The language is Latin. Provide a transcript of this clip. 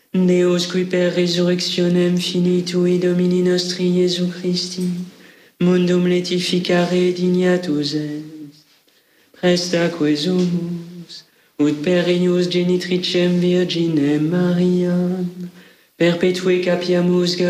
Deus qui per resurrectionem finitui Domini nostri Iesu Christi, mundum letificare dignatus est, prestaque sumus, ut per regnus genitricem Virginem Mariam, perpetue capiamus